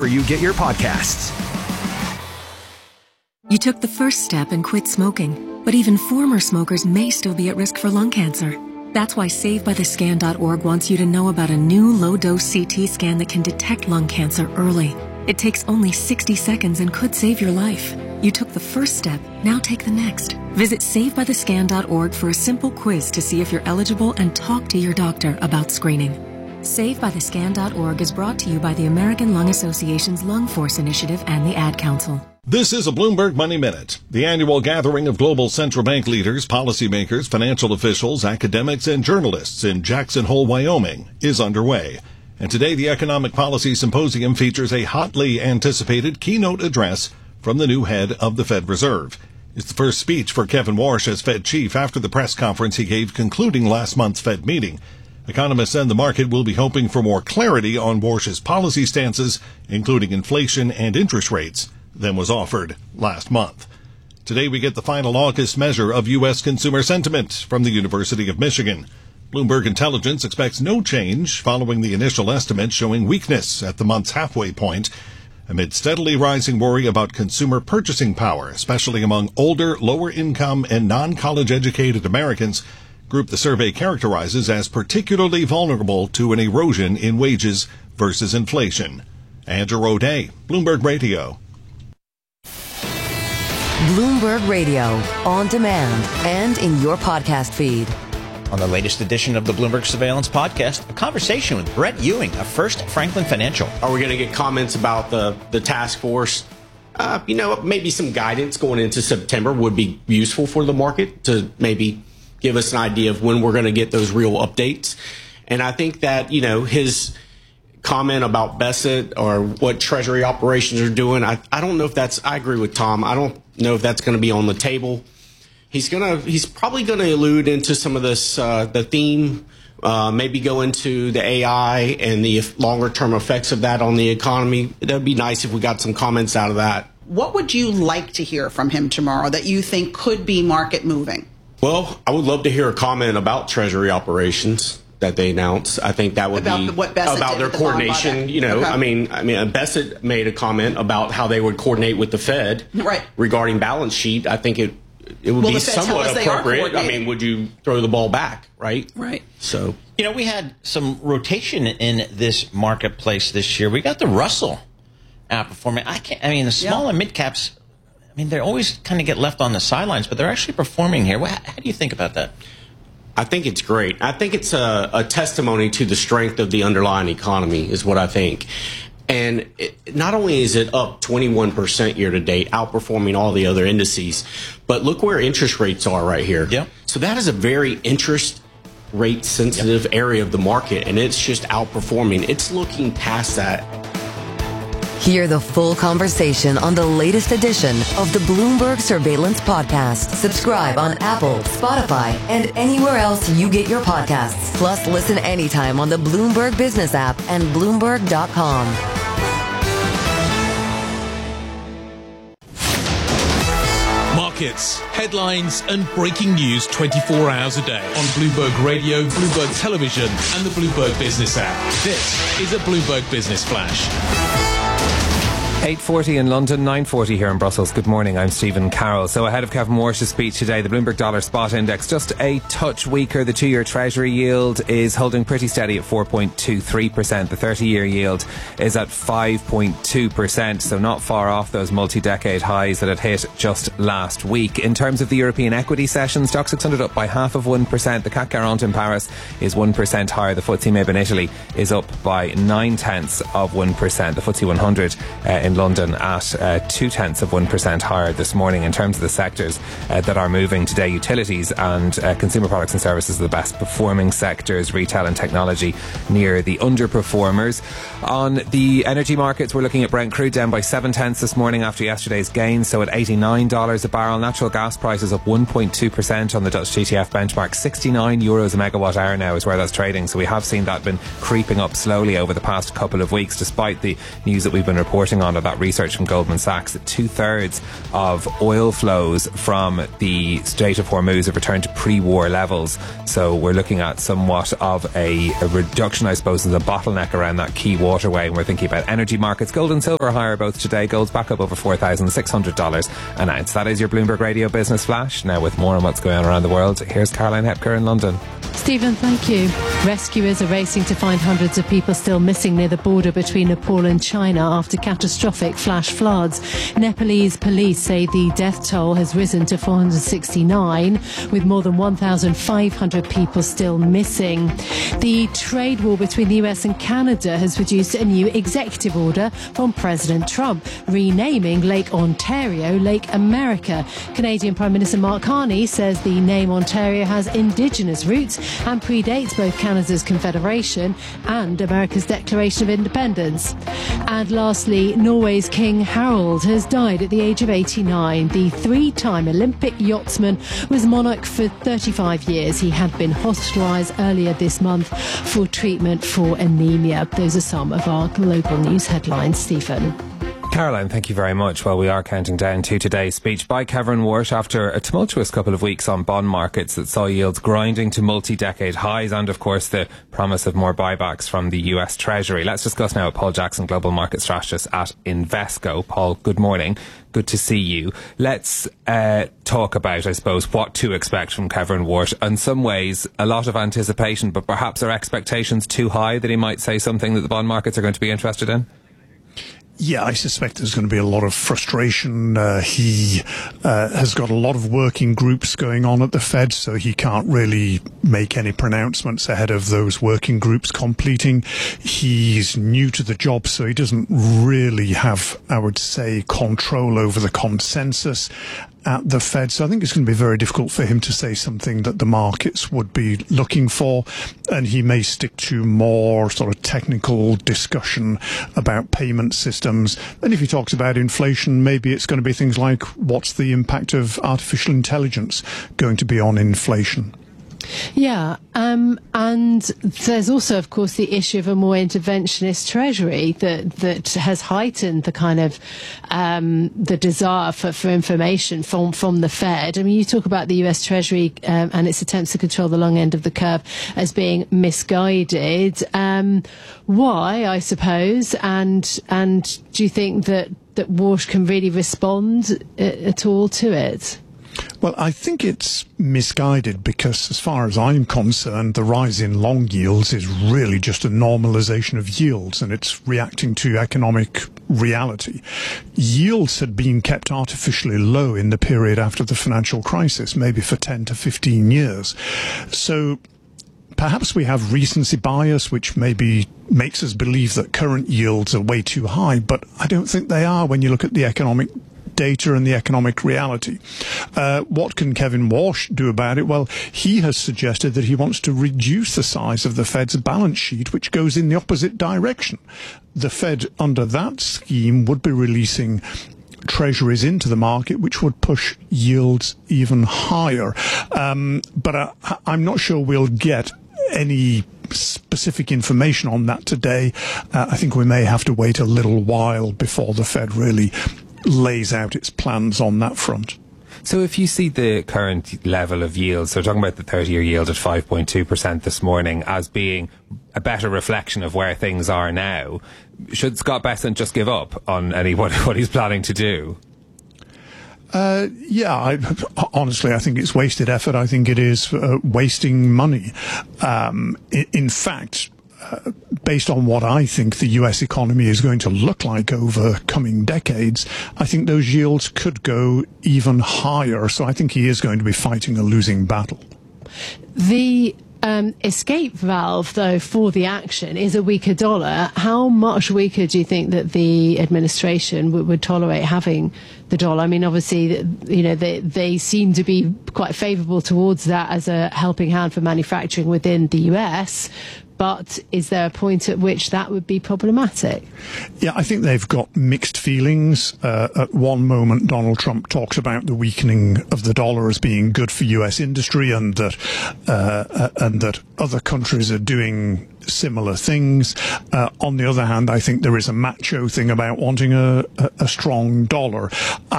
you get your podcasts. You took the first step and quit smoking, but even former smokers may still be at risk for lung cancer. That's why SaveByTheScan.org wants you to know about a new low-dose CT scan that can detect lung cancer early. It takes only 60 seconds and could save your life. You took the first step, now take the next. Visit SaveByTheScan.org for a simple quiz to see if you're eligible and talk to your doctor about screening. SaveByTheScan.org is brought to you by the American Lung Association's Lung Force Initiative and the Ad Council. This is a Bloomberg Money Minute. The annual gathering of global central bank leaders, policymakers, financial officials, academics, and journalists in Jackson Hole, Wyoming is underway. And today the Economic Policy Symposium features a hotly anticipated keynote address from the new head of the Fed Reserve. It's the first speech for Kevin Warsh as Fed chief after the press conference he gave concluding last month's Fed meeting. Economists and the market will be hoping for more clarity on Warsh's policy stances, including inflation and interest rates, than was offered last month. Today we get the final August measure of U.S. consumer sentiment from the University of Michigan. Bloomberg Intelligence expects no change following the initial estimate showing weakness at the month's halfway point, amid steadily rising worry about consumer purchasing power, especially among older, lower-income, and non-college educated Americans, group the survey characterizes as particularly vulnerable to an erosion in wages versus inflation. Andrew O'Day, Bloomberg Radio. Bloomberg Radio, on demand and in your podcast feed. On the latest edition of the Bloomberg Surveillance Podcast, a conversation with Brett Ewing of First Franklin Financial. Are we going to get comments about the task force? Maybe some guidance going into September would be useful for the market to maybe give us an idea of when we're going to get those real updates. And I think that, his comment about Bessent or what Treasury operations are doing, I don't know if that's, I agree with Tom. I don't know if that's going to be on the table. He's probably going to allude into some of this, the theme, maybe go into the AI and the longer term effects of that on the economy. That'd be nice if we got some comments out of that. What would you like to hear from him tomorrow that you think could be market moving? Well, I would love to hear a comment about Treasury operations that they announced. I think that would be about their coordination. Okay. Bessent made a comment about how they would coordinate with the Fed regarding balance sheet. I think it would be somewhat appropriate. Would you throw the ball back, right? Right. So, we had some rotation in this marketplace this year. We got the Russell outperforming. The small and mid caps, they always kind of get left on the sidelines, but they're actually performing here. How do you think about that? I think it's great. I think it's a testimony to the strength of the underlying economy is what I think. And not only is it up 21% year to date, outperforming all the other indices, but look where interest rates are right here. Yep. So that is a very interest rate sensitive area of the market, and it's just outperforming. It's looking past that. Hear the full conversation on the latest edition of the Bloomberg Surveillance Podcast. Subscribe on Apple, Spotify, and anywhere else you get your podcasts. Plus, listen anytime on the Bloomberg Business app and Bloomberg.com. Markets, headlines, and breaking news 24 hours a day on Bloomberg Radio, Bloomberg Television, and the Bloomberg Business app. This is a Bloomberg Business Flash. 8:40 in London, 9:40 here in Brussels. Good morning, I'm Stephen Carroll. So ahead of Kevin Warsh's speech today, the Bloomberg Dollar Spot Index just a touch weaker. The 2-year Treasury yield is holding pretty steady at 4.23%. The 30-year yield is at 5.2%, so not far off those multi-decade highs that it hit just last week. In terms of the European equity session, Stoxx 600 up by 0.5%. The CAC 40 in Paris is 1% higher. The FTSE MIB in Italy is up by 0.9%. The FTSE 100 in London at 0.2% higher this morning. In terms of the sectors that are moving today, utilities and consumer products and services are the best performing sectors. Retail and technology near the underperformers. On the energy markets, we're looking at Brent crude down by 0.7 this morning after yesterday's gains, so at $89 a barrel. Natural gas prices up 1.2% on the Dutch TTF benchmark. €69 a megawatt hour now is where that's trading, so we have seen that been creeping up slowly over the past couple of weeks, despite the news that we've been reporting on of that research from Goldman Sachs that 2/3 of oil flows from the Strait of Hormuz have returned to pre-war levels. So we're looking at somewhat of a reduction, I suppose, in the bottleneck around that key waterway. And we're thinking about energy markets. Gold and silver higher both today. Gold's back up over $4,600 an ounce. That is your Bloomberg Radio Business Flash. Now with more on what's going on around the world, here's Caroline Hepker in London. Stephen, thank you. Rescuers are racing to find hundreds of people still missing near the border between Nepal and China after catastrophic flash floods. Nepalese police say the death toll has risen to 469, with more than 1,500 people still missing. The trade war between the US and Canada has produced a new executive order from President Trump, renaming Lake Ontario Lake America. Canadian Prime Minister Mark Carney says the name Ontario has Indigenous roots and predates both Canada's Confederation and America's Declaration of Independence. And lastly, Norway's King Harald has died at the age of 89. The three-time Olympic yachtsman was monarch for 35 years. He had been hospitalised earlier this month for treatment for anemia. Those are some of our global news headlines. Stephen. Caroline, thank you very much. Well, we are counting down to today's speech by Kevin Warsh after a tumultuous couple of weeks on bond markets that saw yields grinding to multi-decade highs and, of course, the promise of more buybacks from the US Treasury. Let's discuss now with Paul Jackson, Global Market Strategist at Invesco. Paul, good morning. Good to see you. Let's talk about, I suppose, what to expect from Kevin Warsh. In some ways, a lot of anticipation, but perhaps are expectations too high that he might say something that the bond markets are going to be interested in? Yeah, I suspect there's going to be a lot of frustration. He has got a lot of working groups going on at the Fed, so he can't really make any pronouncements ahead of those working groups completing. He's new to the job, so he doesn't really have, I would say, control over the consensus at the Fed. So I think it's going to be very difficult for him to say something that the markets would be looking for, and he may stick to more sort of technical discussion about payment systems. And if he talks about inflation, maybe it's going to be things like, what's the impact of artificial intelligence going to be on inflation? Yeah, and there's also, of course, the issue of a more interventionist Treasury that has heightened the kind of the desire for information from the Fed. I mean, you talk about the US Treasury and its attempts to control the long end of the curve as being misguided. Why, I suppose, and do you think that Warsh can really respond at all to it? Well, I think it's misguided because, as far as I'm concerned, the rise in long yields is really just a normalization of yields, and it's reacting to economic reality. Yields had been kept artificially low in the period after the financial crisis, maybe for 10 to 15 years. So perhaps we have recency bias, which maybe makes us believe that current yields are way too high, but I don't think they are when you look at the economic data and the economic reality. What can Kevin Warsh do about it? Well, he has suggested that he wants to reduce the size of the Fed's balance sheet, which goes in the opposite direction. The Fed, under that scheme, would be releasing treasuries into the market, which would push yields even higher. But I'm not sure we'll get any specific information on that today. I think we may have to wait a little while before the Fed really lays out its plans on that front. So if you see the current level of yield, so talking about the 30-year yield at 5.2% this morning as being a better reflection of where things are now, should Scott Bessent just give up on what he's planning to do? Honestly, I think it's wasted effort. I think it is wasting money. In fact, based on what I think the US economy is going to look like over coming decades, I think those yields could go even higher. So I think he is going to be fighting a losing battle. The escape valve, though, for the action is a weaker dollar. How much weaker do you think that the administration would tolerate having the dollar? I mean, obviously, you know, they seem to be quite favourable towards that as a helping hand for manufacturing within the US. But is there a point at which that would be problematic? Yeah, I think they've got mixed feelings. At one moment, Donald Trump talks about the weakening of the dollar as being good for US industry, and that other countries are doing similar things. On the other hand, I think there is a macho thing about wanting a strong dollar.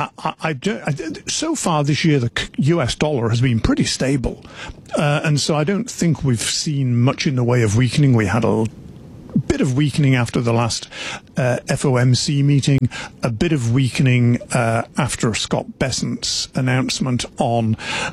So far this year, the US dollar has been pretty stable. And so I don't think we've seen much in the way of weakening. We had a bit of weakening after the last FOMC meeting, a bit of weakening after Scott Bessent's announcement on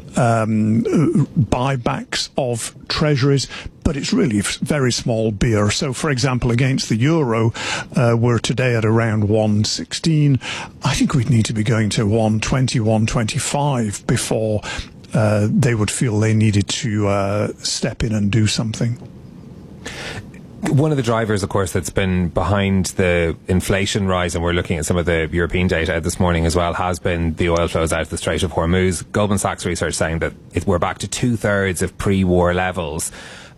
buybacks of treasuries, but it's really very small beer. So, for example, against the euro, we're today at around 116. I think we'd need to be going to 120, 125 before they would feel they needed to step in and do something. One of the drivers, of course, that's been behind the inflation rise, and we're looking at some of the European data this morning as well, has been the oil flows out of the Strait of Hormuz. Goldman Sachs research saying that we're back to 2/3 of pre-war levels.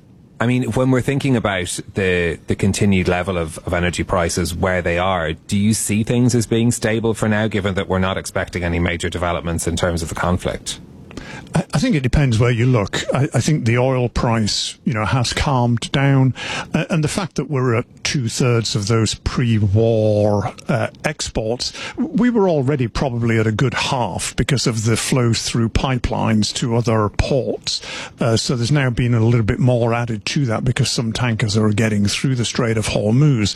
I mean, when we're thinking about the continued level of energy prices where they are, do you see things as being stable for now, given that we're not expecting any major developments in terms of the conflict? I think it depends where you look. I think the oil price, has calmed down, and the fact that we're at 2/3 of those pre-war exports, we were already probably at a good half because of the flows through pipelines to other ports. So there's now been a little bit more added to that because some tankers are getting through the Strait of Hormuz,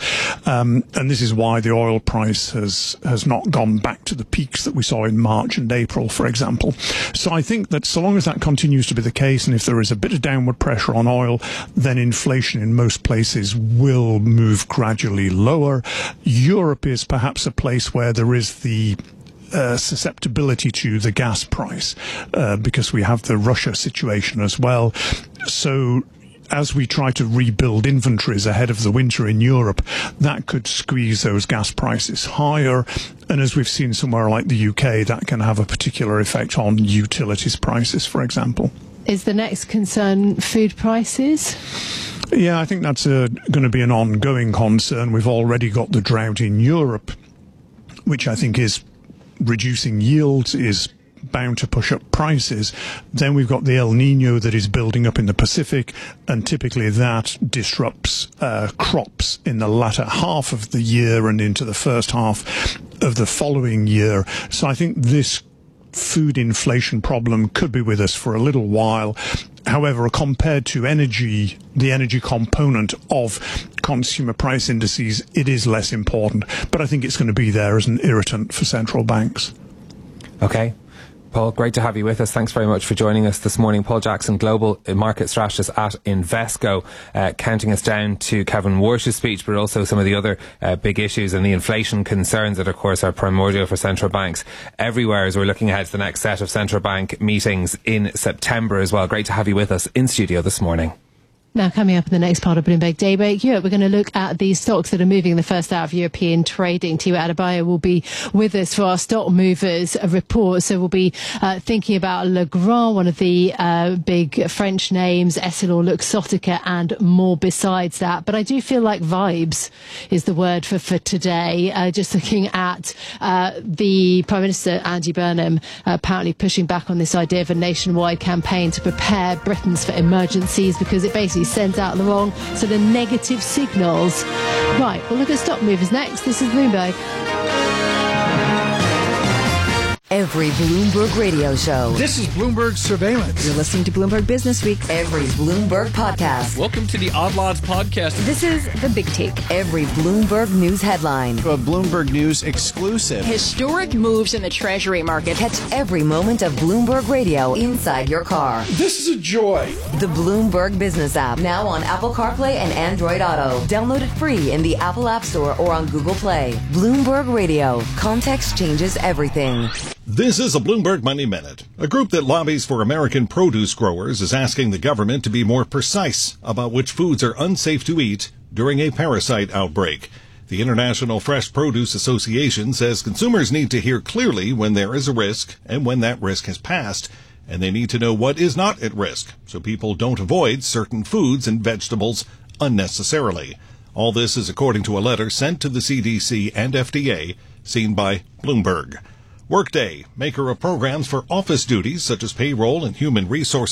and this is why the oil price has not gone back to the peaks that we saw in March and April, for example. So I think that so long as that continues to be the case, and if there is a bit of downward pressure on oil, then inflation in most places will move gradually lower. Europe is perhaps a place where there is the susceptibility to the gas price, because we have the Russia situation as well. So as we try to rebuild inventories ahead of the winter in Europe, that could squeeze those gas prices higher. And as we've seen somewhere like the UK, that can have a particular effect on utilities prices, for example. Is the next concern food prices? Yeah, I think that's going to be an ongoing concern. We've already got the drought in Europe, which I think is reducing yields, is bound to push up prices. Then we've got the El Nino that is building up in the Pacific, and typically that disrupts crops in the latter half of the year and into the first half of the following year. So I think this food inflation problem could be with us for a little while. However, compared to energy, the energy component of consumer price indices, it is less important. But I think it's going to be there as an irritant for central banks. Okay. Paul, great to have you with us. Thanks very much for joining us this morning. Paul Jackson, Global Market Strategist at Invesco, counting us down to Kevin Warsh's speech, but also some of the other big issues and the inflation concerns that, of course, are primordial for central banks everywhere as we're looking ahead to the next set of central bank meetings in September as well. Great to have you with us in studio this morning. Now, coming up in the next part of Bloomberg Daybreak Europe, we're going to look at the stocks that are moving in the first hour of European trading. Thibaut Adebayo will be with us for our stock movers report. So we'll be thinking about Legrand, one of the big French names, EssilorLuxottica, and more besides that. But I do feel like vibes is the word for today. Just looking at the Prime Minister, Andy Burnham, apparently pushing back on this idea of a nationwide campaign to prepare Britons for emergencies, because it basically sends out the wrong sort of negative signals. Right, we'll look at stock movers next. This is Bloomberg. Every Bloomberg radio show. This is Bloomberg Surveillance. You're listening to Bloomberg Business Week. Every Bloomberg podcast. Welcome to the Odd Lots podcast. This is The Big Take. Every Bloomberg News headline. A Bloomberg News exclusive. Historic moves in the Treasury market. Catch every moment of Bloomberg Radio inside your car. This is a joy. The Bloomberg Business app, now on Apple CarPlay and Android Auto. Download it free in the Apple App Store or on Google Play. Bloomberg Radio. Context changes everything. This is a Bloomberg Money Minute. A group that lobbies for American produce growers is asking the government to be more precise about which foods are unsafe to eat during a parasite outbreak. The International Fresh Produce Association says consumers need to hear clearly when there is a risk and when that risk has passed, and they need to know what is not at risk so people don't avoid certain foods and vegetables unnecessarily. All this is according to a letter sent to the CDC and FDA, seen by Bloomberg. Workday, maker of programs for office duties such as payroll and human resources,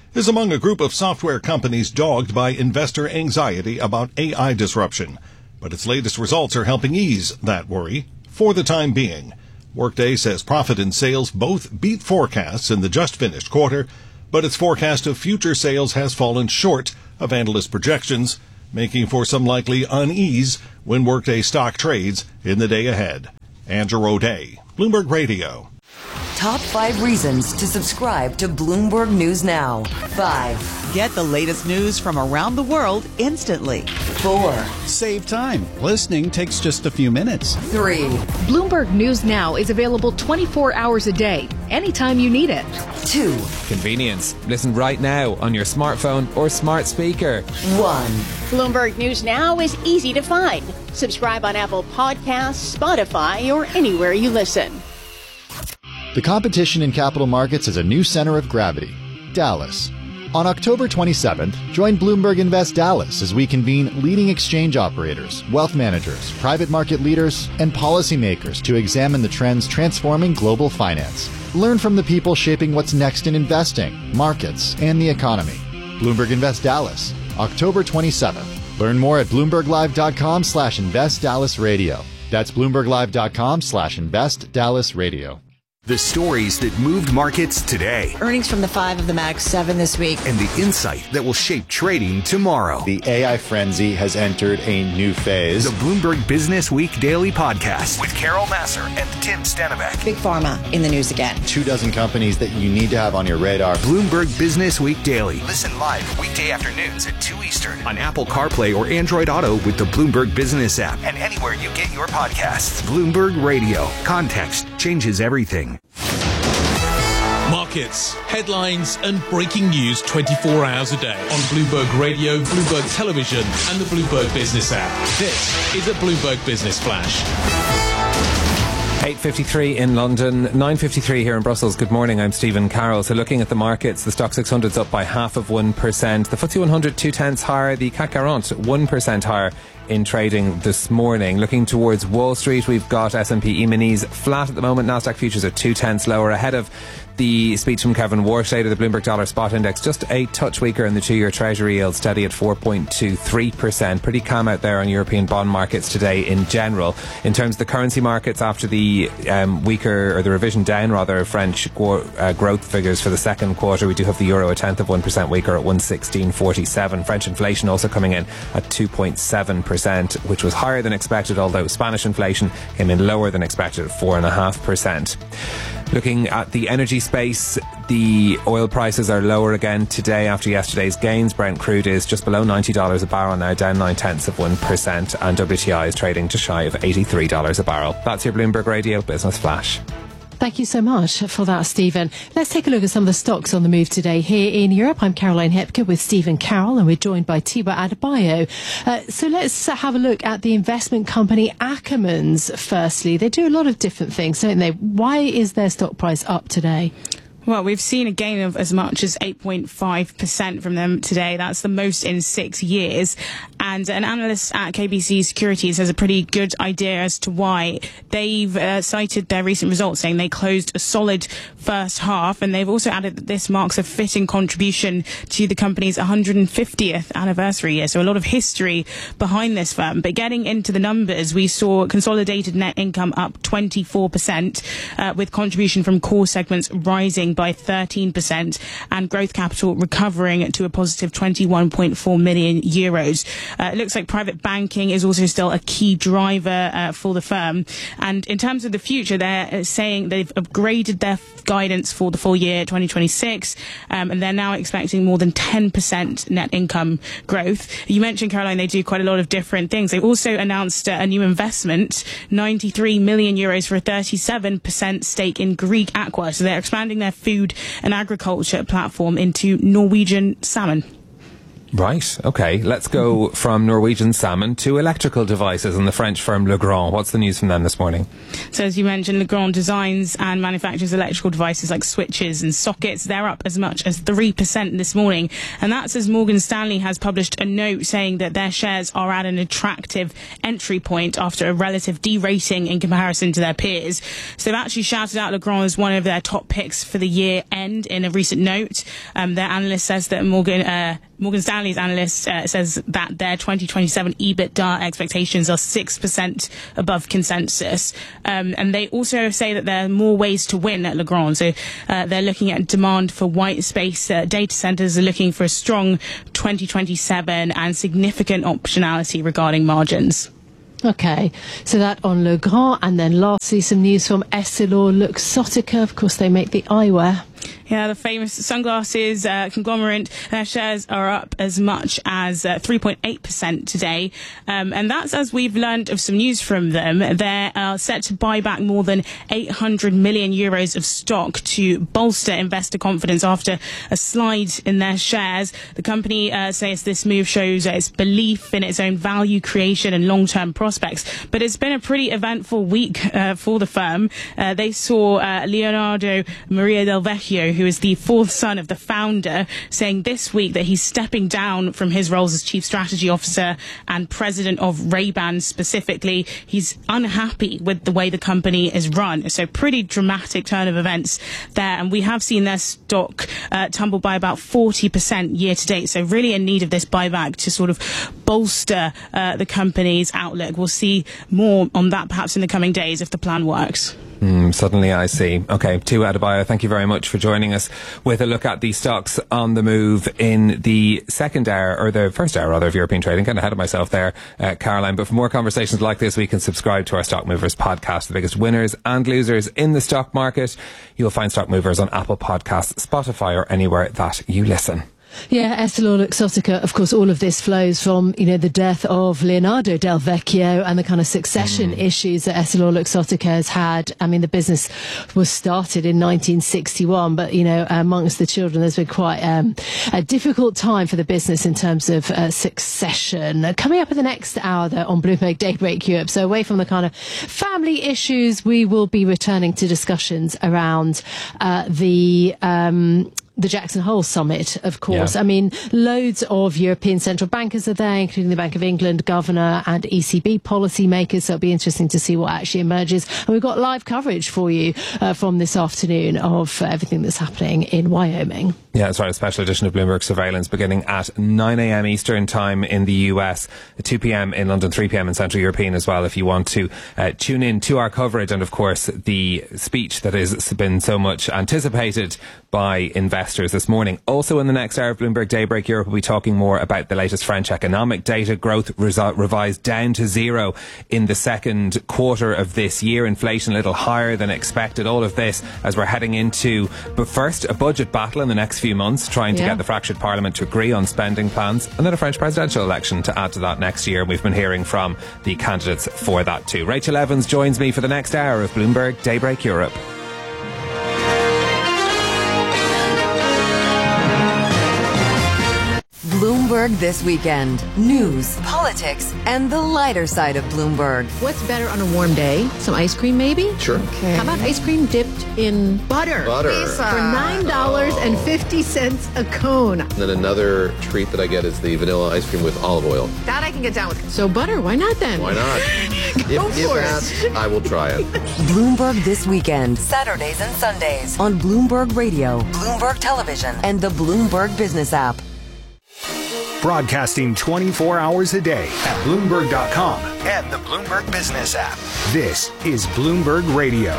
is among a group of software companies dogged by investor anxiety about AI disruption. But its latest results are helping ease that worry for the time being. Workday says profit and sales both beat forecasts in the just finished quarter, but its forecast of future sales has fallen short of analyst projections, making for some likely unease when Workday stock trades in the day ahead. Andrew O'Day, Bloomberg Radio. Top 5 reasons to subscribe to Bloomberg News Now. 5. Get the latest news from around the world instantly. 4. Save time. Listening takes just a few minutes. 3. Bloomberg News Now is available 24 hours a day, anytime you need it. 2. Convenience. Listen right now on your smartphone or smart speaker. 1. Bloomberg News Now is easy to find. Subscribe on Apple Podcasts, Spotify, or anywhere you listen. The competition in capital markets has a new center of gravity, Dallas. On October 27th, join Bloomberg Invest Dallas as we convene leading exchange operators, wealth managers, private market leaders, and policymakers to examine the trends transforming global finance. Learn from the people shaping what's next in investing, markets, and the economy. Bloomberg Invest Dallas, October 27th. Learn more at BloombergLive.com/InvestDallasRadio. That's BloombergLive.com/InvestDallasRadio. The stories that moved markets today. Earnings from the 5 of the Mag 7 this week. And the insight that will shape trading tomorrow. The AI frenzy has entered a new phase. The Bloomberg Business Week Daily Podcast with Carol Massar and Tim Stanivek. Big Pharma in the news again. 24 companies that you need to have on your radar. Bloomberg Business Week Daily. Listen live weekday afternoons at 2 Eastern on Apple CarPlay or Android Auto with the Bloomberg Business app and anywhere you get your podcasts. Bloomberg Radio. Context changes everything. Markets, headlines and breaking news 24 hours a day on Bloomberg Radio, Bloomberg Television and the Bloomberg Business app. This is a Bloomberg Business Flash. 8:53 in London, 9:53 here in Brussels. Good morning, I'm Stephen Carroll. So looking at the markets, the Stock 600's up by 0.5%. The FTSE 100 0.2 higher, the CAC 40 1% higher in trading this morning. Looking towards Wall Street, we've got S&P E-minis flat at the moment. Nasdaq futures are 0.2 lower ahead of the speech from Kevin Warsh later. The Bloomberg Dollar Spot Index just a touch weaker, and the 2-year Treasury yield steady at 4.23%. Pretty calm out there on European bond markets today in general. In terms of the currency markets, after the weaker, or the revision down rather, French growth figures for the second quarter, we do have the euro 0.1% weaker at 116.47. French inflation also coming in at 2.7%, which was higher than expected, although Spanish inflation came in lower than expected at 4.5%. Looking at the energy space, the oil prices are lower again today after yesterday's gains. Brent crude is just below $90 a barrel now, down 0.9%, and WTI is trading just shy of $83 a barrel. That's your Bloomberg Radio Business Flash. Thank you so much for that, Stephen. Let's take a look at some of the stocks on the move today. Here in Europe, I'm Caroline Hepker with Stephen Carroll, and we're joined by Tiwa Adebayo. So let's have a look at the investment company Ackermans firstly. They do a lot of different things, don't they? Why is their stock price up today? Well, we've seen a gain of as much as 8.5% from them today. That's the most in 6 years. And an analyst at KBC Securities has a pretty good idea as to why. They've cited their recent results, saying they closed a solid first half. And they've also added that this marks a fitting contribution to the company's 150th anniversary year. So a lot of history behind this firm. But getting into the numbers, we saw consolidated net income up 24%, with contribution from core segments rising by 13%, and growth capital recovering to a positive 21.4 million euros. It looks like private banking is also still a key driver for the firm. And in terms of the future, they're saying they've upgraded their guidance for the full year 2026, and they're now expecting more than 10% net income growth. You mentioned, Caroline, they do quite a lot of different things. They also announced a new investment, 93 million euros for a 37% stake in Greek Aqua. So they're expanding their food and agriculture platform into Norwegian salmon. Right, okay. Let's go from Norwegian salmon to electrical devices and the French firm Legrand. What's the news from them this morning? So as you mentioned, Legrand designs and manufactures electrical devices like switches and sockets. They're up as much as 3% this morning. And that's as Morgan Stanley has published a note saying that their shares are at an attractive entry point after a relative derating in comparison to their peers. So they've actually shouted out Legrand as one of their top picks for the year end in a recent note. Their analyst says that Morgan Stanley's analyst says that their 2027 EBITDA expectations are 6% above consensus. And they also say that there are more ways to win at Legrand. So they're looking at demand for white space. Data centers are looking for a strong 2027 and significant optionality regarding margins. Okay, so that on Legrand. And then lastly, some news from EssilorLuxottica. Of course, they make the eyewear. Yeah, the famous sunglasses conglomerate, their shares are up as much as 3.8% today. And that's as we've learned of some news from them. They're set to buy back more than 800 million euros of stock to bolster investor confidence after a slide in their shares. The company says this move shows its belief in its own value creation and long-term prospects. But it's been a pretty eventful week for the firm. They saw Leonardo Maria Del Vecchio, who is the fourth son of the founder, saying this week that he's stepping down from his roles as chief strategy officer and president of Ray-Ban specifically. He's unhappy with the way the company is run. So pretty dramatic turn of events there. And we have seen their stock tumble by about 40% year to date. So really in need of this buyback to sort of bolster the company's outlook. We'll see more on that perhaps in the coming days if the plan works. Suddenly I see. Okay, Tu Adebayo, thank you very much for joining us with a look at the stocks on the move in the second hour, or the first hour rather, of European trading. Kind of ahead of myself there, Caroline. But for more conversations like this, we can subscribe to our Stock Movers podcast, the biggest winners and losers in the stock market. You'll find Stock Movers on Apple Podcasts, Spotify, or anywhere that you listen. Yeah, EssilorLuxottica, of course, all of this flows from, the death of Leonardo Del Vecchio and the kind of succession issues that EssilorLuxottica has had. I mean, the business was started in 1961, but, amongst the children, there's been quite a difficult time for the business in terms of succession. Coming up in the next hour, though, on Bloomberg Daybreak Europe. So away from the kind of family issues, we will be returning to discussions around the Jackson Hole Summit, of course. Yeah. I mean, loads of European central bankers are there, including the Bank of England governor and ECB policymakers. So it'll be interesting to see what actually emerges. And we've got live coverage for you from this afternoon of everything that's happening in Wyoming. Yeah, that's right. A special edition of Bloomberg Surveillance beginning at 9 a.m. Eastern time in the US, 2 p.m. in London, 3 p.m. in Central European as well, if you want to tune in to our coverage. And of course, the speech that has been so much anticipated by investors this morning. Also in the next hour of Bloomberg Daybreak Europe, we'll be talking more about the latest French economic data. Growth revised down to 0 in the second quarter of this year. Inflation a little higher than expected. All of this as we're heading into, but first, a budget battle in the next few months, trying to get the fractured parliament to agree on spending plans, and then a French presidential election to add to that next year. We've been hearing from the candidates for that too. Rachel Evans joins me for the next hour of Bloomberg Daybreak Europe. Bloomberg This Weekend. News, politics, and the lighter side of Bloomberg. What's better on a warm day? Some ice cream, maybe? Sure. Okay. How about ice cream dipped in butter? Butter. For $9.50 a cone. And then another treat that I get is the vanilla ice cream with olive oil. That I can get down with. So butter, why not then? Why not? If asked, I will try it. Bloomberg This Weekend. Saturdays and Sundays on Bloomberg Radio, Bloomberg Television, and the Bloomberg Business app. Broadcasting 24 hours a day at Bloomberg.com and the Bloomberg Business app. This is Bloomberg Radio.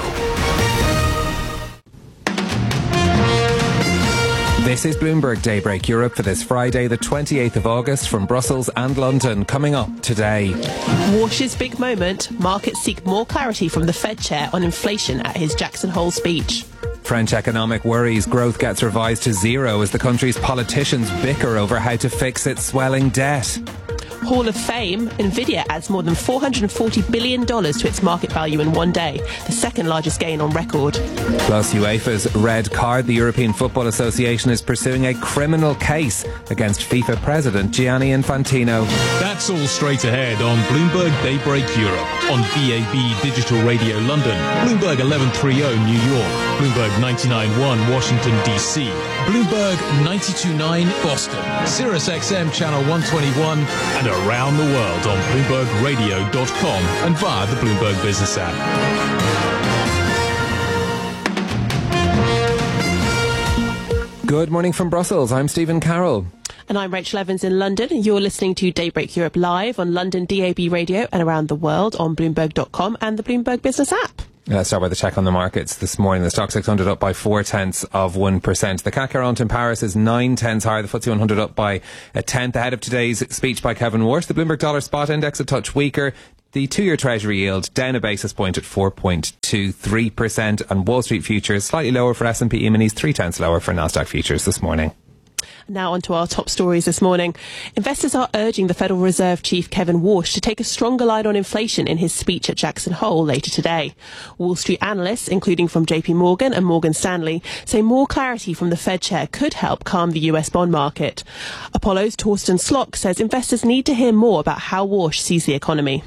This is Bloomberg Daybreak Europe for this Friday, the 28th of August, from Brussels and London. Coming up today. Walsh's big moment. Markets seek more clarity from the Fed chair on inflation at his Jackson Hole speech. French economic worries. Growth gets revised to 0 as the country's politicians bicker over how to fix its swelling debt. Hall of Fame, Nvidia adds more than $440 billion to its market value in one day, the second largest gain on record. Plus, UEFA's red card. The European Football Association is pursuing a criminal case against FIFA President Gianni Infantino. That's all straight ahead on Bloomberg Daybreak Europe, on DAB Digital Radio London, Bloomberg 1130 New York, Bloomberg 99.1 Washington DC, Bloomberg 92.9 Boston, Sirius XM Channel 121, and around the world on BloombergRadio.com and via the Bloomberg Business app. Good morning from Brussels. I'm Stephen Carroll. And I'm Rachel Evans in London. You're listening to Daybreak Europe live on London DAB Radio and around the world on Bloomberg.com and the Bloomberg Business app. Let's start with the check on the markets this morning. The Stoxx 600 up by 0.4%. The CAC 40 in Paris is 0.9 higher. The FTSE 100 up by 1/10 ahead of today's speech by Kevin Walsh. The Bloomberg Dollar Spot Index a touch weaker. The 2-year Treasury yield down a basis point at 4.23%, and Wall Street futures slightly lower for S&P E-minis, 0.3 lower for Nasdaq futures this morning. Now on to our top stories this morning. Investors are urging the Federal Reserve Chief Kevin Walsh to take a stronger line on inflation in his speech at Jackson Hole later today. Wall Street analysts, including from JP Morgan and Morgan Stanley, say more clarity from the Fed chair could help calm the US bond market. Apollo's Torsten Slok says investors need to hear more about how Walsh sees the economy.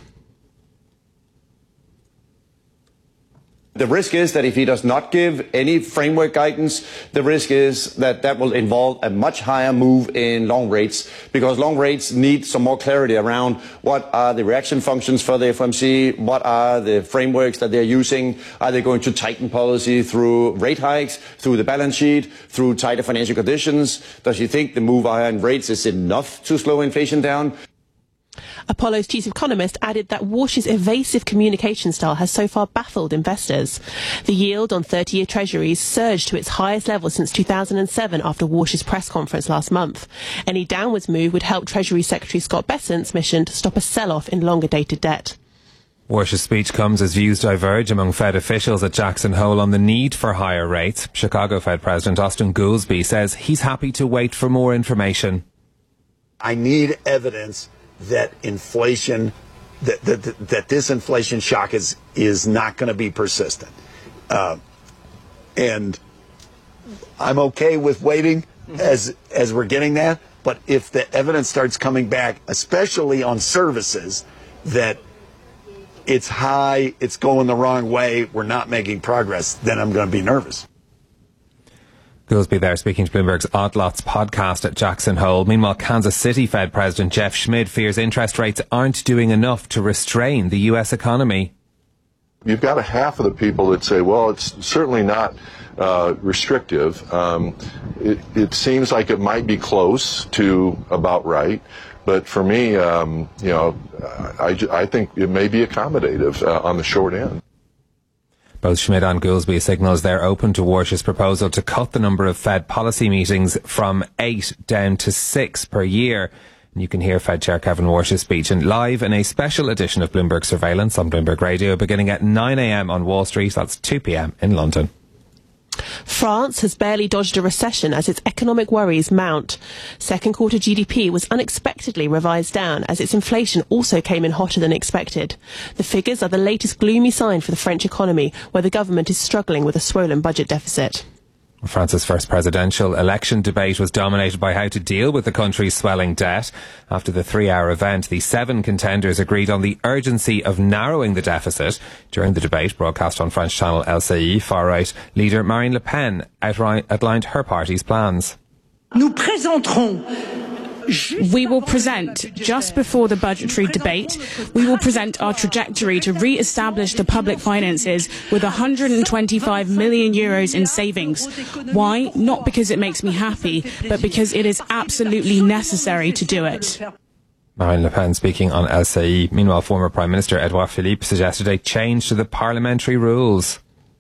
The risk is that if he does not give any framework guidance, the risk is that that will involve a much higher move in long rates, because long rates need some more clarity around what are the reaction functions for the FOMC, what are the frameworks that they're using, are they going to tighten policy through rate hikes, through the balance sheet, through tighter financial conditions? Does he think the move higher in rates is enough to slow inflation down? Apollo's chief economist added that Walsh's evasive communication style has so far baffled investors. The yield on 30-year treasuries surged to its highest level since 2007 after Walsh's press conference last month. Any downwards move would help Treasury Secretary Scott Bessent's mission to stop a sell-off in longer-dated debt. Walsh's speech comes as views diverge among Fed officials at Jackson Hole on the need for higher rates. Chicago Fed President Austin Goolsbee says he's happy to wait for more information. I need evidence that inflation, that this inflation shock is not going to be persistent, and I'm okay with waiting as we're getting that. But if the evidence starts coming back, especially on services, that it's high, it's going the wrong way, we're not making progress, then I'm going to be nervous. Goolsbee there speaking to Bloomberg's Odd Lots podcast at Jackson Hole. Meanwhile, Kansas City Fed President Jeff Schmidt fears interest rates aren't doing enough to restrain the U.S. economy. You've got a half of the people that say, well, it's certainly not restrictive. It seems like it might be close to about right. But for me, I think it may be accommodative on the short end. Both Schmidt and Goolsbee signals they're open to Walsh's proposal to cut the number of Fed policy meetings from 8 down to 6 per year. And you can hear Fed Chair Kevin Walsh's speech live in a special edition of Bloomberg Surveillance on Bloomberg Radio beginning at 9 a.m. on Wall Street. That's 2 p.m. in London. France has barely dodged a recession as its economic worries mount. Second quarter GDP was unexpectedly revised down as its inflation also came in hotter than expected. The figures are the latest gloomy sign for the French economy, where the government is struggling with a swollen budget deficit. France's first presidential election debate was dominated by how to deal with the country's swelling debt. After the 3-hour event, the 7 contenders agreed on the urgency of narrowing the deficit. During the debate, broadcast on French channel LCI, far-right leader Marine Le Pen outlined her party's plans. We will present, just before the budgetary debate, we will present our trajectory to re-establish the public finances with €125 million in savings. Why? Not because it makes me happy, but because it is absolutely necessary to do it. Marine Le Pen speaking on LCI. Meanwhile, former Prime Minister Edouard Philippe suggested a change to the parliamentary rules.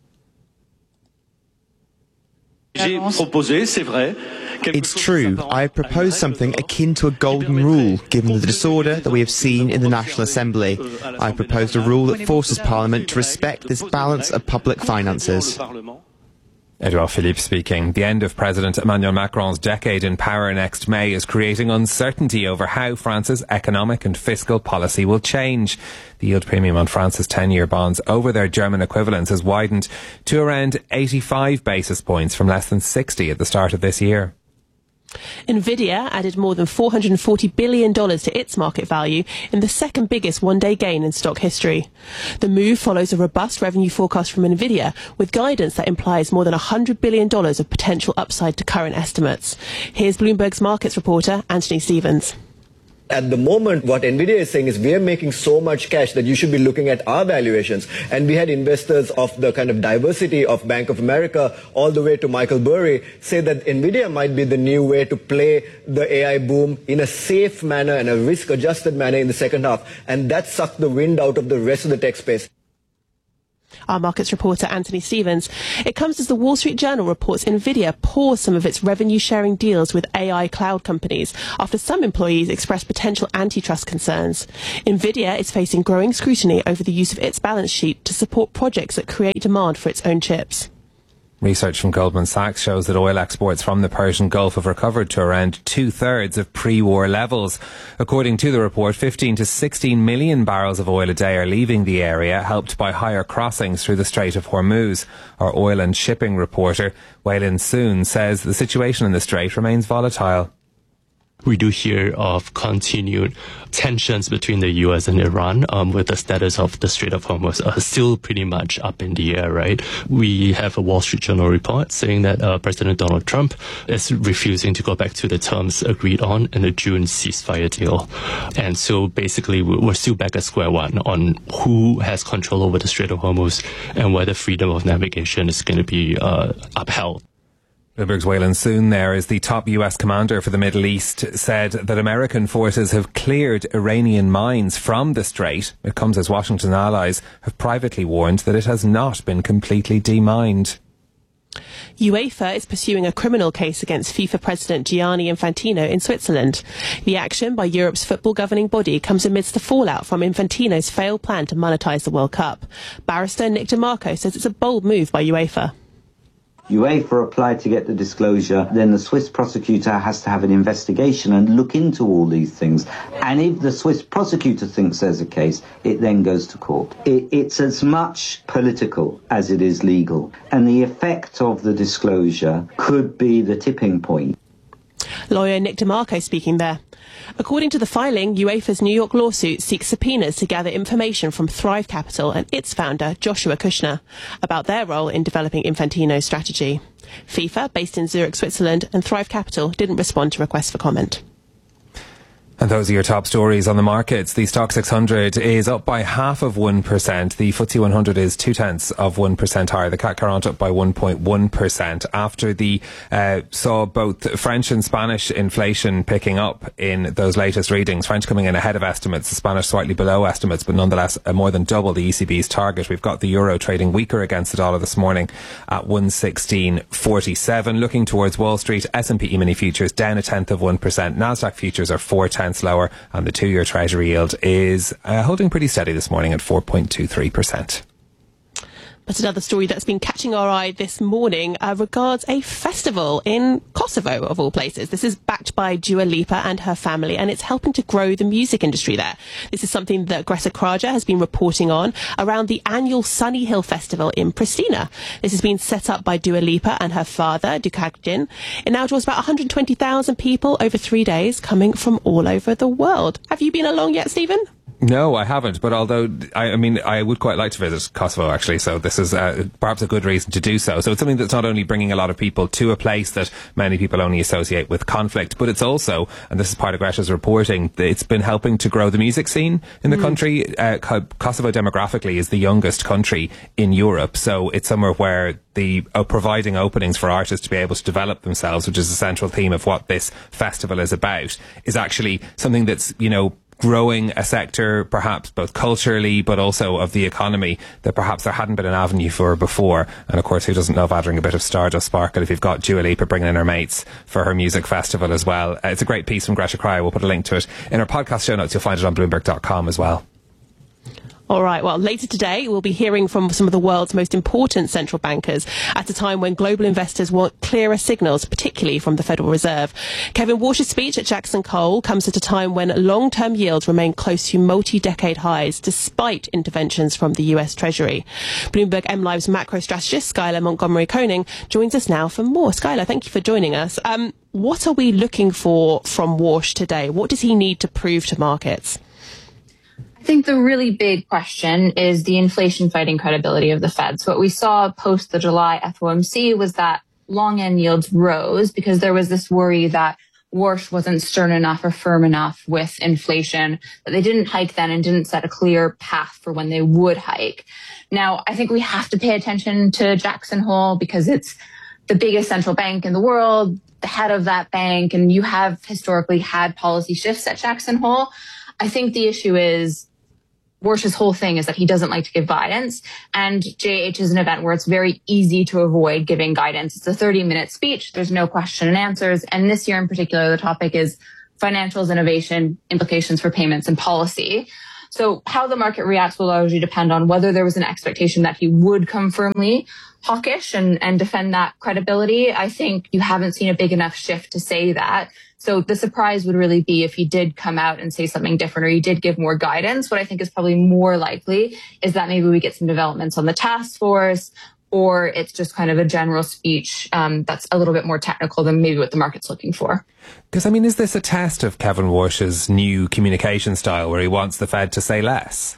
It's true. I have proposed something akin to a golden rule, given the disorder that we have seen in the National Assembly. I have proposed a rule that forces Parliament to respect this balance of public finances. Edouard Philippe speaking. The end of President Emmanuel Macron's decade in power next May is creating uncertainty over how France's economic and fiscal policy will change. The yield premium on France's 10-year bonds over their German equivalents has widened to around 85 basis points from less than 60 at the start of this year. Nvidia added more than $440 billion to its market value in the second biggest one-day gain in stock history. The move follows a robust revenue forecast from Nvidia, with guidance that implies more than $100 billion of potential upside to current estimates. Here's Bloomberg's markets reporter, Anthony Stevens. At the moment, what NVIDIA is saying is we are making so much cash that you should be looking at our valuations. And we had investors of the kind of diversity of Bank of America all the way to Michael Burry say that NVIDIA might be the new way to play the AI boom in a safe manner and a risk-adjusted manner in the second half. And that sucked the wind out of the rest of the tech space. Our markets reporter, Anthony Stevens. It comes as the Wall Street Journal reports Nvidia paused some of its revenue-sharing deals with AI cloud companies after some employees expressed potential antitrust concerns. Nvidia is facing growing scrutiny over the use of its balance sheet to support projects that create demand for its own chips. Research from Goldman Sachs shows that oil exports from the Persian Gulf have recovered to around 2/3 of pre-war levels. According to the report, 15 to 16 million barrels of oil a day are leaving the area, helped by higher crossings through the Strait of Hormuz. Our oil and shipping reporter, Waylin Soon, says the situation in the strait remains volatile. We do hear of continued tensions between the U.S. and Iran, with the status of the Strait of Hormuz still pretty much up in the air, right? We have a Wall Street Journal report saying that President Donald Trump is refusing to go back to the terms agreed on in the June ceasefire deal. And so basically we're still back at square one on who has control over the Strait of Hormuz and whether freedom of navigation is going to be upheld. Bloomberg's Waylon Soon there is the top US commander for the Middle East, said that American forces have cleared Iranian mines from the strait. It comes as Washington allies have privately warned that it has not been completely demined. UEFA is pursuing a criminal case against FIFA President Gianni Infantino in Switzerland. The action by Europe's football governing body comes amidst the fallout from Infantino's failed plan to monetise the World Cup. Barrister Nick DeMarco says it's a bold move by UEFA. UEFA applied to get the disclosure, then the Swiss prosecutor has to have an investigation and look into all these things. And if the Swiss prosecutor thinks there's a case, it then goes to court. It's as much political as it is legal. And the effect of the disclosure could be the tipping point. Lawyer Nick DeMarco speaking there. According to the filing, UEFA's New York lawsuit seeks subpoenas to gather information from Thrive Capital and its founder, Joshua Kushner, about their role in developing Infantino's strategy. FIFA, based in Zurich, Switzerland, and Thrive Capital didn't respond to requests for comment. And those are your top stories on the markets. The Stock 600 is up by 0.5%. The FTSE 100 is 0.2% higher. The CAC 40 up by 1.1% after the saw both French and Spanish inflation picking up in those latest readings. French coming in ahead of estimates, the Spanish slightly below estimates, but nonetheless more than double the ECB's target. We've got the euro trading weaker against the dollar this morning at 116.47. Looking towards Wall Street, S&P E-mini futures down 0.1%. Nasdaq futures are 0.4 lower, and the 2-year Treasury yield is holding pretty steady this morning at 4.23%. But another story that's been catching our eye this morning regards a festival in Kosovo, of all places. This is backed by Dua Lipa and her family, and it's helping to grow the music industry there. This is something that Greta Kraja has been reporting on around the annual Sunny Hill Festival in Pristina. This has been set up by Dua Lipa and her father, Dukagin. It now draws about 120,000 people over 3 days, coming from all over the world. Have you been along yet, Stephen? No, I haven't, but although, I would quite like to visit Kosovo, actually, so this is perhaps a good reason to do so. So it's something that's not only bringing a lot of people to a place that many people only associate with conflict, but it's also, and this is part of Greta's reporting, it's been helping to grow the music scene in the country. Kosovo demographically is the youngest country in Europe, so it's somewhere where the providing openings for artists to be able to develop themselves, which is the central theme of what this festival is about, is actually something that's, growing a sector, perhaps both culturally but also of the economy, that perhaps there hadn't been an avenue for before. And of course, who doesn't love adding a bit of Stardust sparkle if you've got Dua Lipa bringing in her mates for her music festival as well. It's a great piece from Greta Kraja. We'll put a link to it in our podcast show notes. You'll find it on Bloomberg.com as well. All right. Well, later today, we'll be hearing from some of the world's most important central bankers at a time when global investors want clearer signals, particularly from the Federal Reserve. Kevin Warsh's speech at Jackson Hole comes at a time when long-term yields remain close to multi-decade highs, despite interventions from the US Treasury. Bloomberg MLive's macro strategist, Skylar Montgomery Koning, joins us now for more. Skylar, thank you for joining us. What are we looking for from Warsh today? What does he need to prove to markets? I think the really big question is the inflation fighting credibility of the Fed. So what we saw post the July FOMC was that long end yields rose because there was this worry that Warsh wasn't stern enough or firm enough with inflation, that they didn't hike then and didn't set a clear path for when they would hike. Now, I think we have to pay attention to Jackson Hole because it's the biggest central bank in the world, the head of that bank, and you have historically had policy shifts at Jackson Hole. I think the issue is Warsh's whole thing is that he doesn't like to give guidance, and JH is an event where it's very easy to avoid giving guidance. It's a 30-minute speech. There's no question and answers. And this year in particular, the topic is financials, innovation, implications for payments and policy. So how the market reacts will largely depend on whether there was an expectation that he would come firmly hawkish and defend that credibility. I think you haven't seen a big enough shift to say that. So the surprise would really be if he did come out and say something different or he did give more guidance. What I think is probably more likely is that maybe we get some developments on the task force, or it's just kind of a general speech that's a little bit more technical than maybe what the market's looking for. Because, I mean, is this a test of Kevin Warsh's new communication style where he wants the Fed to say less?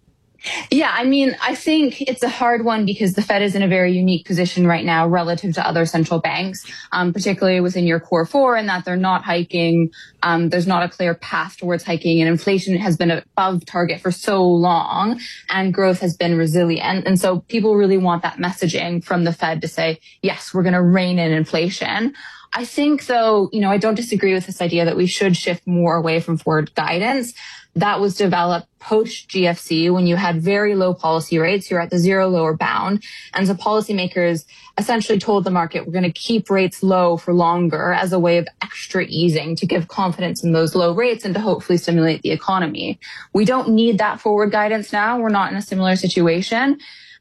Yeah, I mean, I think it's a hard one because the Fed is in a very unique position right now relative to other central banks, particularly within your core four, in that they're not hiking. There's not a clear path towards hiking, and inflation has been above target for so long and growth has been resilient. And so people really want that messaging from the Fed to say, yes, we're going to rein in inflation. I think, though, I don't disagree with this idea that we should shift more away from forward guidance. That was developed post GFC when you had very low policy rates. You're at the zero lower bound. And so policymakers essentially told the market, we're going to keep rates low for longer as a way of extra easing to give confidence in those low rates and to hopefully stimulate the economy. We don't need that forward guidance now. We're not in a similar situation.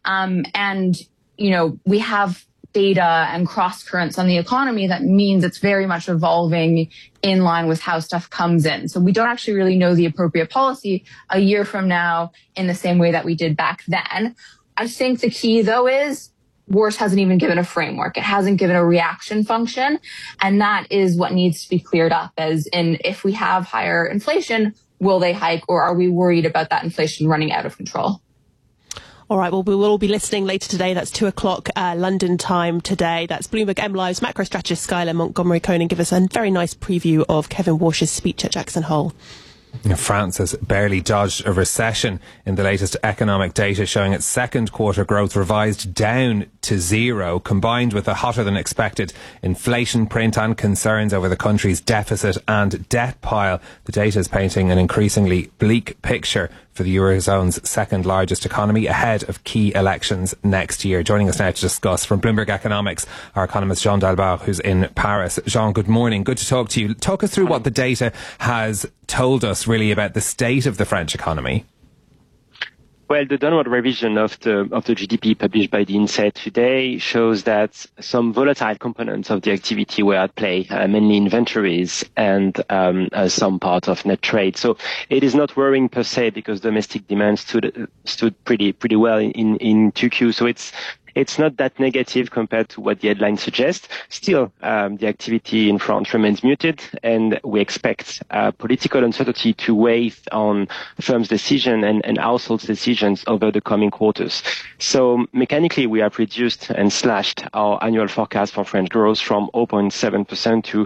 We have data and cross currents on the economy that means it's very much evolving in line with how stuff comes in. So we don't actually really know the appropriate policy a year from now in the same way that we did back then. I think the key, though, is Warsh hasn't even given a framework. It hasn't given a reaction function. And that is what needs to be cleared up, as in if we have higher inflation, will they hike, or are we worried about that inflation running out of control? All right, well, we will all be listening later today. That's 2:00 London time today. That's Bloomberg MLive's macro strategist Skylar Montgomery Koning give us a very nice preview of Kevin Warsh's speech at Jackson Hole. France has barely dodged a recession in the latest economic data, showing its second quarter growth revised down to zero, combined with a hotter than expected inflation print and concerns over the country's deficit and debt pile. The data is painting an increasingly bleak picture for the Eurozone's second largest economy ahead of key elections next year. Joining us now to discuss from Bloomberg Economics, our economist Jean Dalbar, who's in Paris. Jean, good morning. Good to talk to you. Talk us through what the data has told us really about the state of the French economy. Well, the downward revision of the GDP published by the INSEE today shows that some volatile components of the activity were at play, mainly inventories and some part of net trade. So it is not worrying per se because domestic demand stood pretty well in 2Q. So it's not that negative compared to what the headline suggests. Still, the activity in France remains muted, and we expect political uncertainty to weigh on firms' decision and households' decisions over the coming quarters. So mechanically, we have reduced and slashed our annual forecast for French growth from 0.7% to